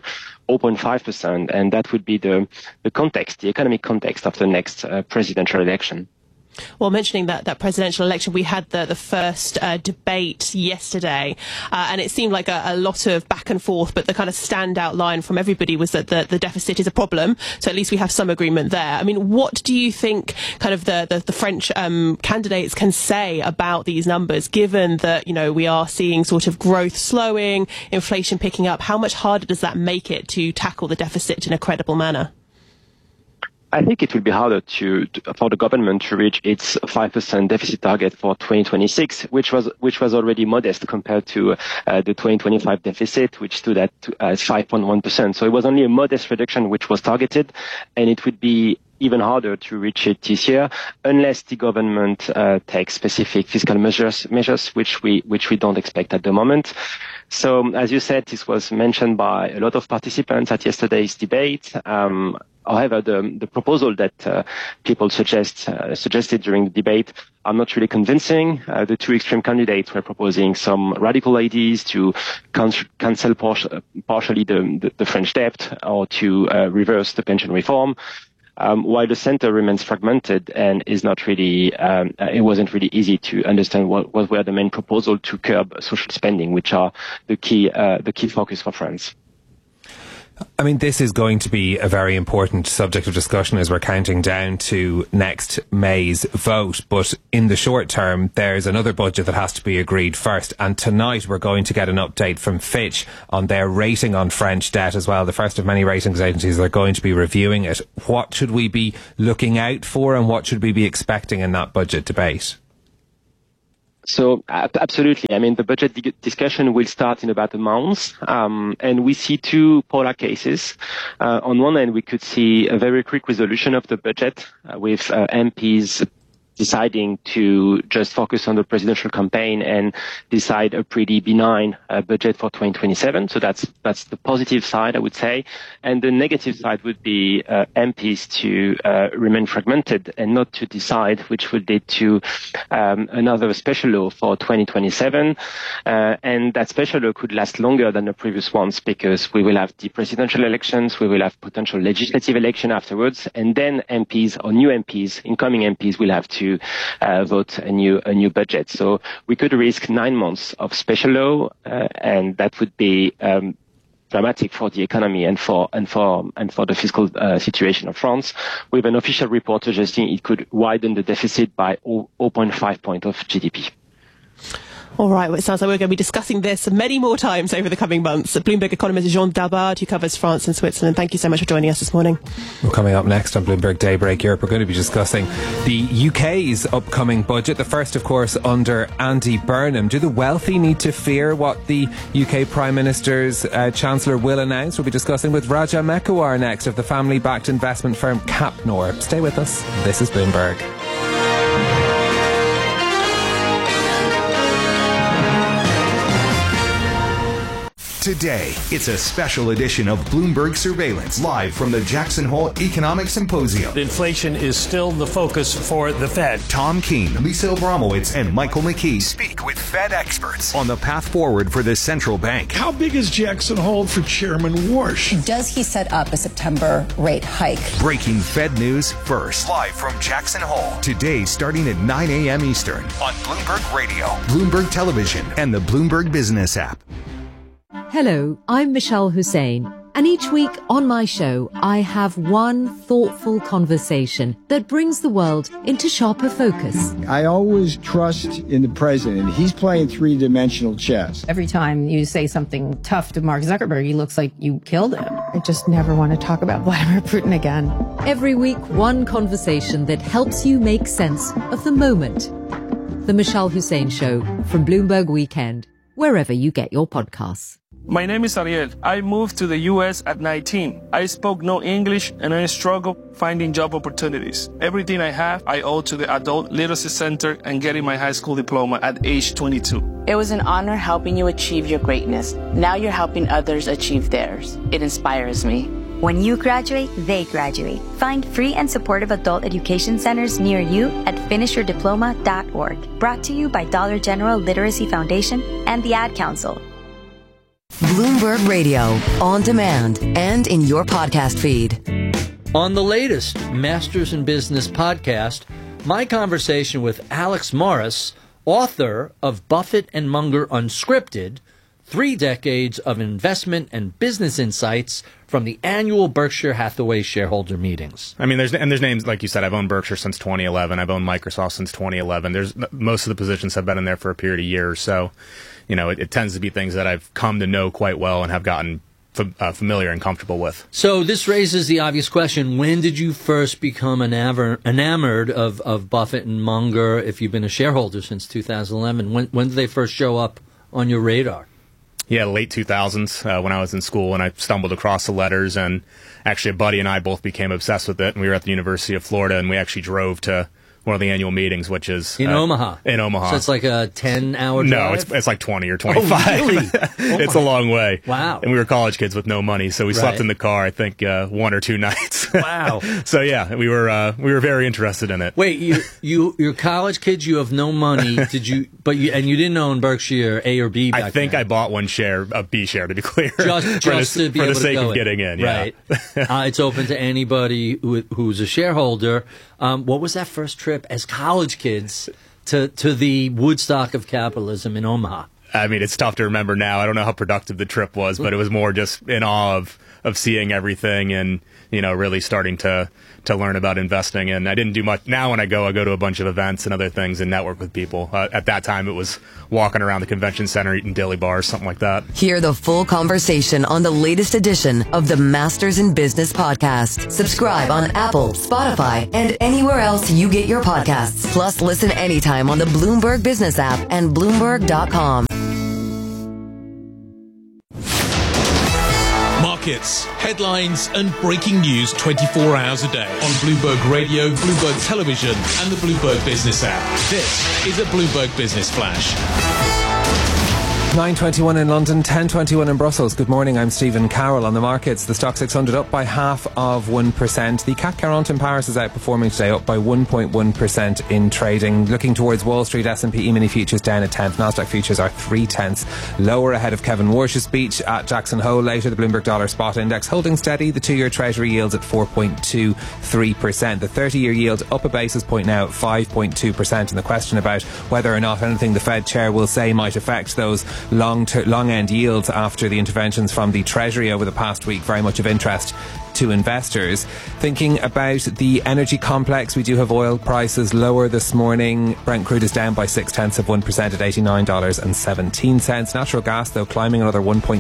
0.5%, and that would be the context, the economic context of the next presidential election. Well, mentioning that presidential election, we had the first debate yesterday, and it seemed like a lot of back and forth, but the kind of standout line from everybody was that the deficit is a problem. So at least we have some agreement there. I mean, what do you think kind of the French candidates can say about these numbers, given that, we are seeing sort of growth slowing, inflation picking up? How much harder does that make it to tackle the deficit in a credible manner? I think it will be harder for the government to reach its 5% deficit target for 2026, which was already modest compared to the 2025 deficit, which stood at 5.1%. So it was only a modest reduction which was targeted, and it would be even harder to reach it this year unless the government takes specific fiscal measures, which we don't expect at the moment. So, as you said, this was mentioned by a lot of participants at yesterday's debate. However, the proposal that people suggested during the debate are not really convincing. The two extreme candidates were proposing some radical ideas to cancel partially the French debt or to reverse the pension reform. While the center remains fragmented and is not really, it wasn't really easy to understand what were the main proposals to curb social spending, which are the key focus for France. I mean, this is going to be a very important subject of discussion as we're counting down to next May's vote. But in the short term, there's another budget that has to be agreed first. And tonight we're going to get an update from Fitch on their rating on French debt as well. The first of many ratings agencies that are going to be reviewing it. What should we be looking out for and what should we be expecting in that budget debate? So absolutely. I mean, the budget discussion will start in about a month, and we see two polar cases. On one end, we could see a very quick resolution of the budget with MPs deciding to just focus on the presidential campaign and decide a pretty benign budget for 2027. So that's the positive side, I would say. And the negative side would be MPs to remain fragmented and not to decide, which would lead to another special law for 2027. And that special law could last longer than the previous ones because we will have the presidential elections, we will have potential legislative election afterwards, and then MPs or new MPs, incoming MPs, will have to vote a new budget. So we could risk 9 months of special law, and that would be dramatic for the economy and for the fiscal situation of France, with an official report suggesting it could widen the deficit by 0.5 point of GDP. All right, well, it sounds like we're going to be discussing this many more times over the coming months. Bloomberg economist Jean Dalbard, who covers France and Switzerland, thank you so much for joining us this morning. Well, coming up next on Bloomberg Daybreak Europe, we're going to be discussing the UK's upcoming budget. The first, of course, under Andy Burnham. Do the wealthy need to fear what the UK Prime Minister's Chancellor will announce? We'll be discussing with Raja Mekawar next of the family-backed investment firm Capnor. Stay with us. This is Bloomberg. Today, it's a special edition of Bloomberg Surveillance, live from the Jackson Hole Economic Symposium. Inflation is still the focus for the Fed. Tom Keene, Lisa Abramowitz, and Michael McKee speak with Fed experts on the path forward for the central bank. How big is Jackson Hole for Chairman Warsh? Does he set up a September rate hike? Breaking Fed news first. Live from Jackson Hole. Today, starting at 9 a.m. Eastern on Bloomberg Radio, Bloomberg Television, and the Bloomberg Business app. Hello, I'm Michelle Hussein, and each week on my show, I have one thoughtful conversation that brings the world into sharper focus. I always trust in the president. He's playing three-dimensional chess. Every time you say something tough to Mark Zuckerberg, he looks like you killed him. I just never want to talk about Vladimir Putin again. Every week, one conversation that helps you make sense of the moment. The Michelle Hussein Show from Bloomberg Weekend, wherever you get your podcasts. My name is Ariel. I moved to the U.S. at 19. I spoke no English and I struggled finding job opportunities. Everything I have, I owe to the Adult Literacy Center and getting my high school diploma at age 22. It was an honor helping you achieve your greatness. Now you're helping others achieve theirs. It inspires me. When you graduate, they graduate. Find free and supportive adult education centers near you at finishyourdiploma.org. Brought to you by Dollar General Literacy Foundation and the Ad Council. Bloomberg Radio, on demand and in your podcast feed. On the latest Masters in Business podcast, my conversation with Alex Morris, author of Buffett and Munger Unscripted, 3 decades of investment and business insights from the annual Berkshire Hathaway shareholder meetings. I mean, there's names, like you said, I've owned Berkshire since 2011. I've owned Microsoft since 2011. Most of the positions have been in there for a period of years. So, you know, it tends to be things that I've come to know quite well and have gotten familiar and comfortable with. So this raises the obvious question: when did you first become enamored of Buffett and Munger? If you've been a shareholder since 2011, when did they first show up on your radar? Yeah, late 2000s when I was in school, and I stumbled across the letters, and actually a buddy and I both became obsessed with it, and we were at the University of Florida, and we actually drove to one of the annual meetings, which is in Omaha. In Omaha. So it's like a 10-hour drive? No, it's like 20 or 25. Oh, really? It's a long way. Wow. And we were college kids with no money, so we slept in the car, I think, 1 or 2 nights. Wow. So yeah, we were very interested in it. Wait, you're college kids, you have no money. But you didn't own Berkshire A or B back I think then. I bought one share, a B share, to be clear. Just to be for able the sake to go of getting in. Right. Yeah. It's open to anybody who's a shareholder. What was that first trip as college kids to the Woodstock of capitalism in Omaha? I mean, it's tough to remember now. I don't know how productive the trip was, but it was more just in awe of seeing everything and, really starting to learn about investing. And I didn't do much. Now when I go to a bunch of events and other things and network with people. At that time, it was walking around the convention center, eating dilly bars, something like that. Hear the full conversation on the latest edition of the Masters in Business podcast. Subscribe on Apple, Spotify, and anywhere else you get your podcasts. Plus, listen anytime on the Bloomberg Business app and Bloomberg.com. Markets, headlines, and breaking news 24 hours a day on Bloomberg Radio, Bloomberg Television, and the Bloomberg Business app. This is a Bloomberg Business Flash. 9:21 in London, 10:21 in Brussels. Good morning, I'm Stephen Carroll. On the markets, the Stock 600 up by 0.5%. The CAC 40 in Paris is outperforming today, up by 1.1% in trading. Looking towards Wall Street, S&P E-mini futures down a tenth. Nasdaq futures are 0.3 lower ahead of Kevin Warsh's speech at Jackson Hole. Later, the Bloomberg Dollar Spot Index holding steady. The 2-year Treasury yields at 4.23%. The 30-year yield up a basis point now at 5.2%. And the question about whether or not anything the Fed chair will say might affect those long end yields after the interventions from the Treasury over the past week, very much of interest to investors. Thinking about the energy complex, we do have oil prices lower this morning. Brent crude is down by 0.6% at $89.17. Natural gas, though, climbing another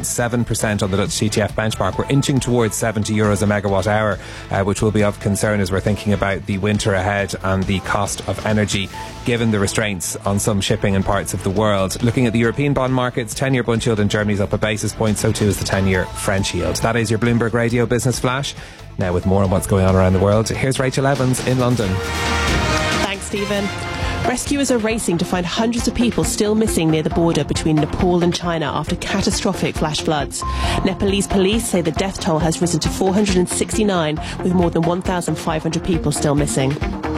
1.7% on the Dutch TTF benchmark. We're inching towards €70 a megawatt hour, which will be of concern as we're thinking about the winter ahead and the cost of energy, given the restraints on some shipping in parts of the world. Looking at the European bond markets, 10-year bund yield in Germany is up a basis point, so too is the 10-year French yield. That is your Bloomberg Radio Business Flash. Now with more on what's going on around the world, here's Rachel Evans in London. Thanks, Stephen. Rescuers are racing to find hundreds of people still missing near the border between Nepal and China after catastrophic flash floods. Nepalese police say the death toll has risen to 469, with more than 1,500 people still missing.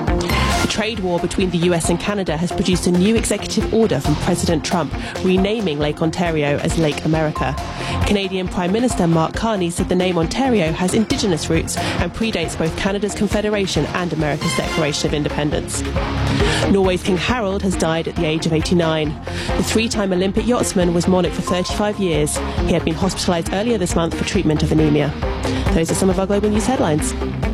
The trade war between the US and Canada has produced a new executive order from President Trump renaming Lake Ontario as Lake America. Canadian Prime Minister Mark Carney said the name Ontario has Indigenous roots and predates both Canada's Confederation and America's Declaration of Independence. Norway's King Harald has died at the age of 89. The 3-time Olympic yachtsman was monarch for 35 years. He had been hospitalised earlier this month for treatment of anemia. Those are some of our global news headlines.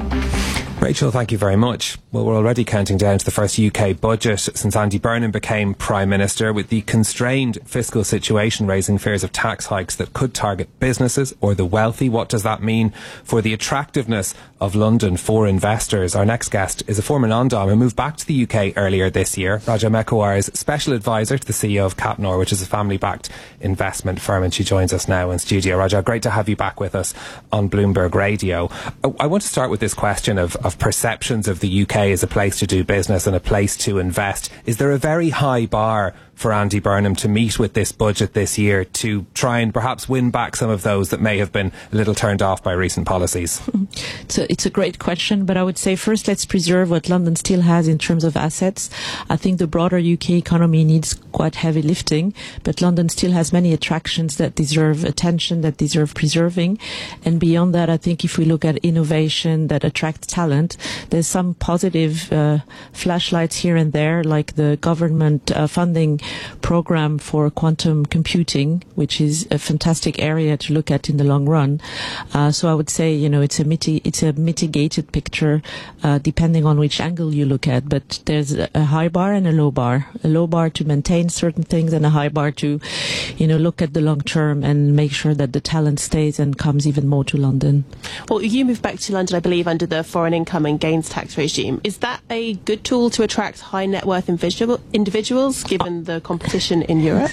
Rachel, thank you very much. Well, we're already counting down to the first UK budget since Andy Burnham became Prime Minister, with the constrained fiscal situation raising fears of tax hikes that could target businesses or the wealthy. What does that mean for the attractiveness of London for investors? Our next guest is a former non-Dom who moved back to the UK earlier this year. Raja Mekwar is special advisor to the CEO of Catnor, which is a family-backed investment firm, and she joins us now in studio. Raja, great to have you back with us on Bloomberg Radio. I want to start with this question of perceptions of the UK as a place to do business and a place to invest. Is there a very high bar for Andy Burnham to meet with this budget this year to try and perhaps win back some of those that may have been a little turned off by recent policies? It's a great question, but I would say first let's preserve what London still has in terms of assets. I think the broader UK economy needs quite heavy lifting, but London still has many attractions that deserve attention, that deserve preserving. And beyond that, I think if we look at innovation that attracts talent, there's some positive flashlights here and there, like the government funding program for quantum computing, which is a fantastic area to look at in the long run. So I would say, it's a mitigated picture, depending on which angle you look at. But there's a high bar and a low bar. A low bar to maintain certain things, and a high bar to, look at the long term and make sure that the talent stays and comes even more to London. Well, you moved back to London, I believe, under the foreign income and gains tax regime. Is that a good tool to attract high net worth individuals, given the competition in Europe?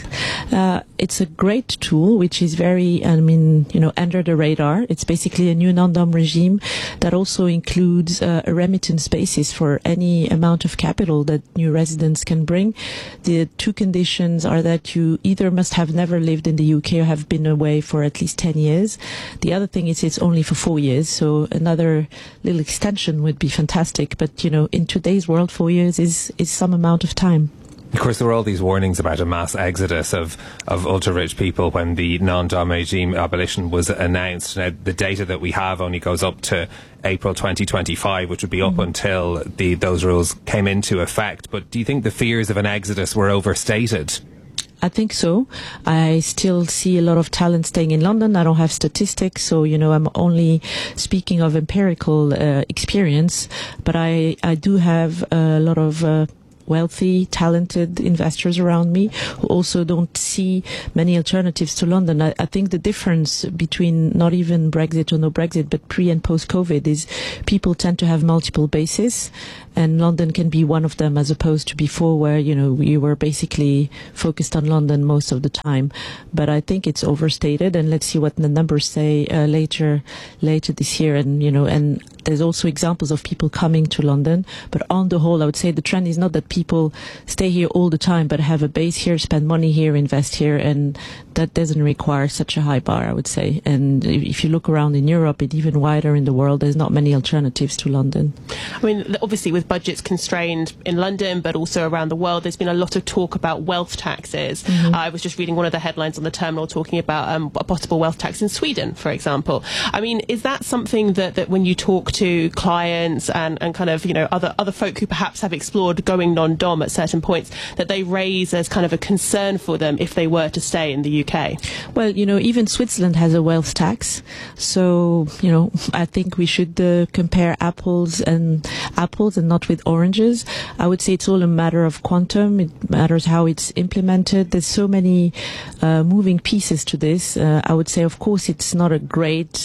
It's a great tool, which is very, under the radar. It's basically a new non-dom regime that also includes a remittance basis for any amount of capital that new residents can bring. The two conditions are that you either must have never lived in the UK or have been away for at least 10 years. The other thing is it's only for 4 years, so another little extension would be fantastic. But, in today's world, 4 years is some amount of time. Of course, there were all these warnings about a mass exodus of ultra-rich people when the non-dom regime abolition was announced. Now, the data that we have only goes up to April 2025, which would be up until those rules came into effect. But do you think the fears of an exodus were overstated? I think so. I still see a lot of talent staying in London. I don't have statistics, so, I'm only speaking of empirical experience. But I do have a lot of wealthy, talented investors around me who also don't see many alternatives to London. I think the difference between not even Brexit or no Brexit, but pre and post-COVID is people tend to have multiple bases, and London can be one of them, as opposed to before where, we were basically focused on London most of the time. But I think it's overstated, and let's see what the numbers say later this year. And, and there's also examples of people coming to London. But on the whole, I would say the trend is not that people stay here all the time, but have a base here, spend money here, invest here, and that doesn't require such a high bar, I would say. And if you look around in Europe and even wider in the world, there's not many alternatives to London. I mean, obviously with budgets constrained in London, but also around the world, there's been a lot of talk about wealth taxes. I was just reading one of the headlines on the Terminal talking about a possible wealth tax in Sweden, for example. I mean, is that something that when you talk to clients and kind of, other folk who perhaps have explored going non-dom at certain points, that they raise as kind of a concern for them if they were to stay in the UK? Well, even Switzerland has a wealth tax. So, I think we should compare apples and not with oranges. I would say it's all a matter of quantum. It matters how it's implemented. There's so many moving pieces to this. I would say, of course, it's not a great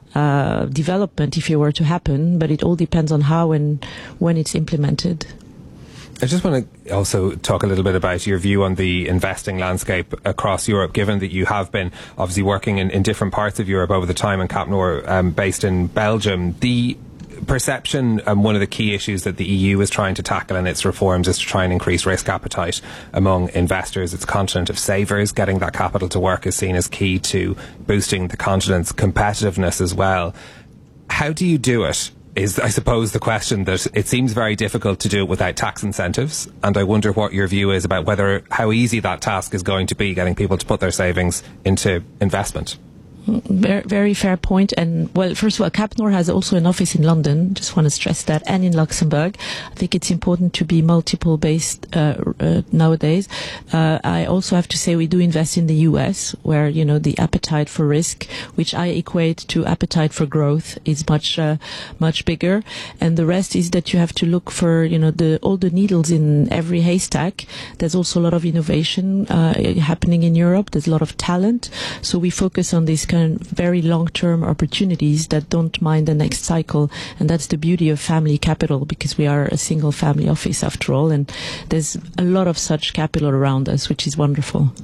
development if it were to happen, but it all depends on how and when it's implemented. I just want to also talk a little bit about your view on the investing landscape across Europe, given that you have been obviously working in different parts of Europe over the time, and Capnor based in Belgium. The perception, one of the key issues that the EU is trying to tackle in its reforms is to try and increase risk appetite among investors. It's a continent of savers. Getting that capital to work is seen as key to boosting the continent's competitiveness as well. How do you do it? Is, I suppose, the question. That it seems very difficult to do it without tax incentives, and I wonder what your view is about how easy that task is going to be, getting people to put their savings into investment. Very, very fair point. And, well, first of all, Capnor has also an office in London, just want to stress that, and in Luxembourg. I think it's important to be multiple based nowadays. I also have to say we do invest in the US, where, the appetite for risk, which I equate to appetite for growth, is much bigger. And the rest is that you have to look for, all the needles in every haystack. There's also a lot of innovation happening in Europe. There's a lot of talent. So we focus on these kind of very long-term opportunities that don't mind the next cycle. And that's the beauty of family capital, because we are a single family office after all. And there's a lot of such capital around us, which is wonderful.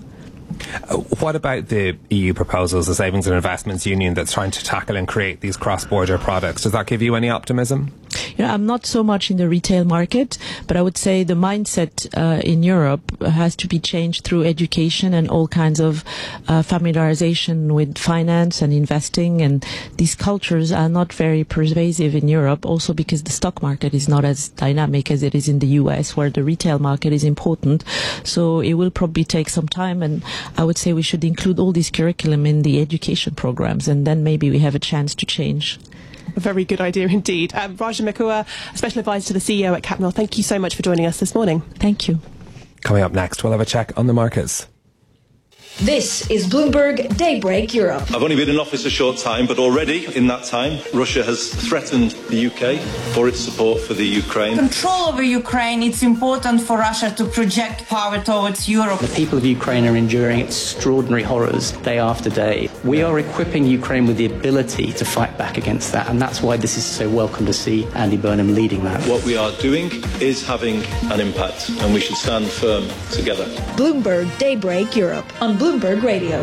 What about the EU proposals, the Savings and Investments Union that's trying to tackle and create these cross-border products? Does that give you any optimism? I'm not so much in the retail market, but I would say the mindset in Europe has to be changed through education and all kinds of familiarization with finance and investing. And these cultures are not very pervasive in Europe, also because the stock market is not as dynamic as it is in the US, where the retail market is important. So it will probably take some time, and I would say we should include all this curriculum in the education programs, and then maybe we have a chance to change. A very good idea indeed. Raja Makua, Special Advisor to the CEO at Capnor, thank you so much for joining us this morning. Thank you. Coming up next, we'll have a check on the markets. This is Bloomberg Daybreak Europe. I've only been in office a short time, but already in that time, Russia has threatened the UK for its support for the Ukraine. Control over Ukraine, it's important for Russia to project power towards Europe. The people of Ukraine are enduring extraordinary horrors day after day. We are equipping Ukraine with the ability to fight back against that, and that's why this is so welcome to see Andy Burnham leading that. What we are doing is having an impact, and we should stand firm together. Bloomberg Daybreak Europe on Bloomberg Radio.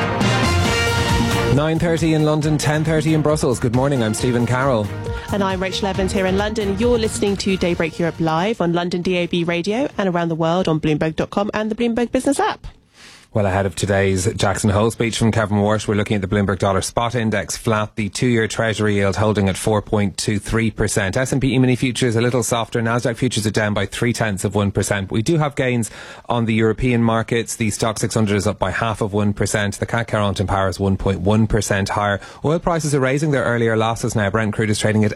9:30 in London, 10:30 in Brussels. Good morning, I'm Stephen Carroll. And I'm Rachel Evans here in London. You're listening to Daybreak Europe live on London DAB radio and around the world on Bloomberg.com and the Bloomberg Business app. Well, ahead of today's Jackson Hole speech from Kevin Walsh, we're looking at the Bloomberg Dollar Spot Index flat, the 2-year Treasury yield holding at 4.23%. S&P E-mini futures a little softer. Nasdaq futures are down by 0.3%. We do have gains on the European markets. The Stock 600 is up by 0.5%. The CAC 40 in Paris 1.1% higher. Oil prices are raising their earlier losses now. Brent crude is trading at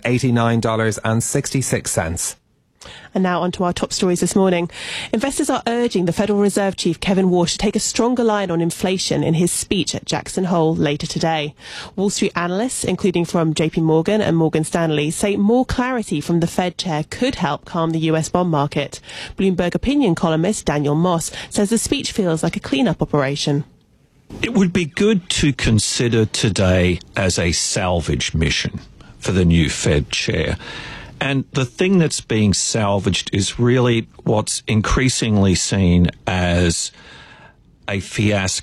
$89.66. And now on to our top stories this morning. Investors are urging the Federal Reserve Chief Kevin Walsh to take a stronger line on inflation in his speech at Jackson Hole later today. Wall Street analysts, including from JP Morgan and Morgan Stanley, say more clarity from the Fed chair could help calm the US bond market. Bloomberg opinion columnist Daniel Moss says the speech feels like a clean-up operation. It would be good to consider today as a salvage mission for the new Fed chair. And the thing that's being salvaged is really what's increasingly seen as a fiasco